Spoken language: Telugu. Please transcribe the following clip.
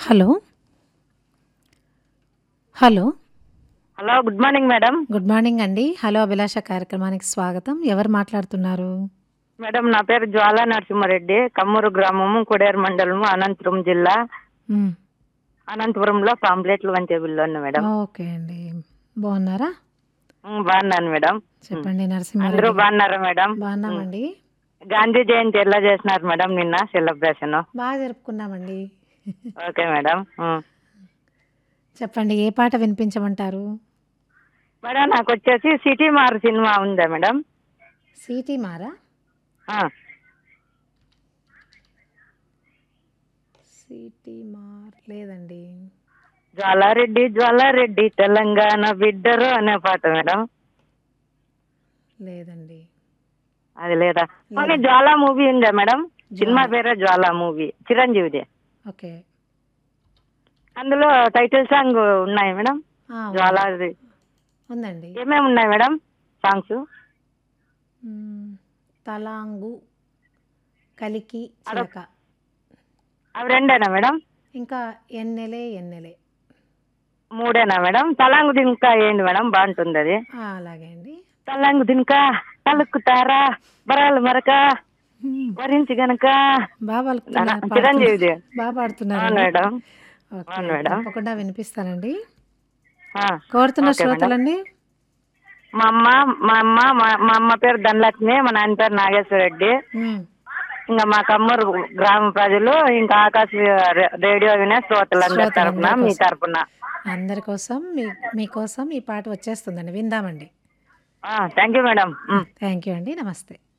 Hello. Hello. Hello. Good morning madam. Good morning అండి. హలో అభిలాష కార్యక్రమానికి స్వాగతం. ఎవరు మాట్లాడుతున్నారు? మేడం నా పేరు జ్వాలా నరసింహారెడ్డి. కమ్మూరు గ్రామము, కొడేరు మండలము, అనంతపురం జిల్లా. హ్మ్. అనంతపురంలో పాంప్లెట్లు వంచేబుల్లో ఉన్నా మేడం. ఓకే అండి. బాగున్నారా? బాగున్నాను మేడం. చెప్పండి అందరూ నరసింహారెడ్డి గారు. బాగున్నారా మేడం? బాగున్నామండి. గాంధీ జయంతి ఎలా చేసినారు మేడం నిన్న సెలబ్రేషన్? బాగా జరుపుకున్నామండి. Okay madam. చెప్పండి ఏ పాట వినిపించమంటారు? మేడం నాకు వచ్చేసి సిటీ మార్ సినిమా ఉందా మేడం? సిటీ మారా? ఆ, సిటీ మార్ లేదండి. జ్వాలారెడ్డి జ్వాలారెడ్డి తెలంగాణ బిడ్డరు అనే పాట మేడం. లేదండి. అది లేదా? కానీ లేదా. జ్వాలా మూవీ ఉందా మేడం? సినిమా జ్వాల. పేరే జ్వాలా మూవీ, చిరంజీవిది. ఓకే. అందులో టైటిల్ సాంగ్ ఉన్నాయి మేడం. ఉంది. జ్వాలాది ఉందండి. ఏమేమి ఉన్నాయి మేడం సాంగ్స్? తలాంగు, కలికి, చిలక. అవి రెండేనా మేడం? ఇంకా ఎన్నెలే ఎన్నెలే. మూడేనా మేడం? తలాంగు దినక ఏంది మేడం? బాగుంటుంది అది. అలాగే అండి. తలాంగు దినక తలుక్కుతారా బరాలు మరక వరించి గనక బాగా పలుకుతున్నారు, చిరంజీవిది. బాగా అవును పాడుతున్నారండి. మేడం. ఓకే, అవును మేడం. తప్పకుండా వినిపిస్తానండి. ఆ, కోరుతున్న ఓకే మేడం. శ్రోతలండి. మా అమ్మ మా అమ్మ పేరు ధనలక్ష్మి, మా నాన్న పేరు నాగేశ్వర రెడ్డి. ఉమ్, ఇంకా మా కమ్మూరు గ్రామ ప్రజలు, ఇంకా ఆకాశ రేడియో వినే శ్రోతలందరి తరపున, శ్రోతలందరి మీ కోసం, తరపున. అందరి కోసం, మీకోసం ఈ పాట వచ్చేస్తుందండి, విందామండి. Thank you madam. Thank you అండి. నమస్తే.